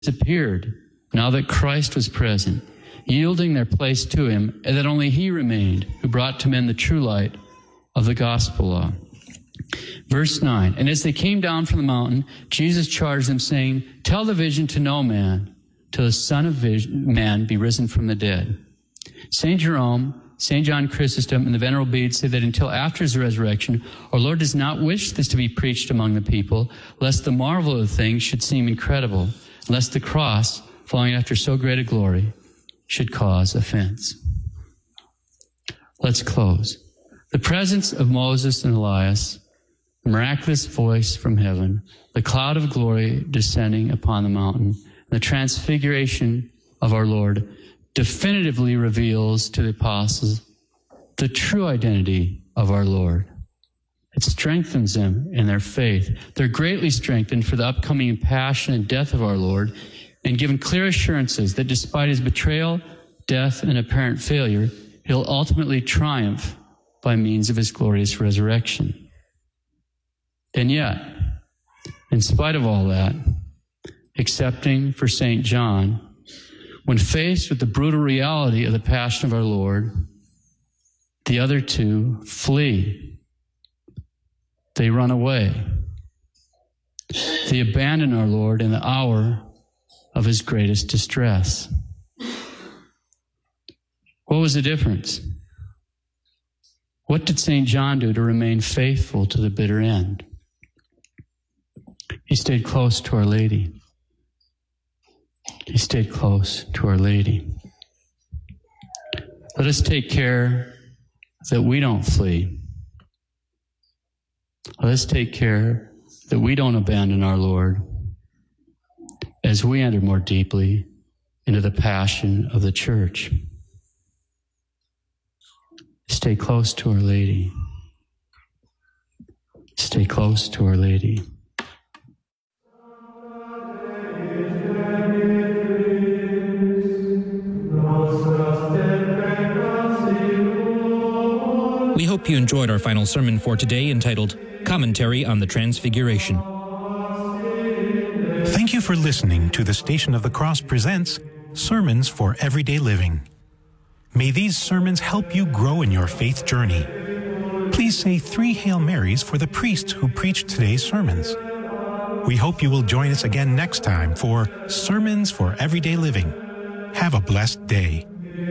disappeared now that Christ was present, yielding their place to him, and that only he remained, who brought to men the true light of the gospel law. Verse 9, and as they came down from the mountain, Jesus charged them, saying, tell the vision to no man, till the Son of Man be risen from the dead. St. Jerome, St. John Chrysostom, and the Venerable Bede say that until after his resurrection, our Lord does not wish this to be preached among the people, lest the marvel of the thing should seem incredible, lest the cross, following after so great a glory, should cause offense. Let's close. The presence of Moses and Elias, the miraculous voice from heaven, the cloud of glory descending upon the mountain, and the transfiguration of our Lord definitively reveals to the apostles the true identity of our Lord. It strengthens them in their faith. They're greatly strengthened for the upcoming passion and death of our Lord, and given clear assurances that despite his betrayal, death, and apparent failure, he'll ultimately triumph by means of his glorious resurrection. And yet, in spite of all that, excepting for St. John, when faced with the brutal reality of the passion of our Lord, the other two flee. They run away. They abandon our Lord in the hour of his greatest distress. What was the difference? What did St. John do to remain faithful to the bitter end? He stayed close to Our Lady. He stayed close to Our Lady. Let us take care that we don't flee. Let us take care that we don't abandon our Lord as we enter more deeply into the passion of the church. Stay close to Our Lady. Stay close to Our Lady. We hope you enjoyed our final sermon for today, entitled Commentary on the Transfiguration. Thank you for listening to the Station of the Cross presents Sermons for Everyday Living. May these sermons help you grow in your faith journey. Please say 3 Hail Marys for the priests who preached today's sermons. We hope you will join us again next time for Sermons for Everyday Living. Have a blessed day.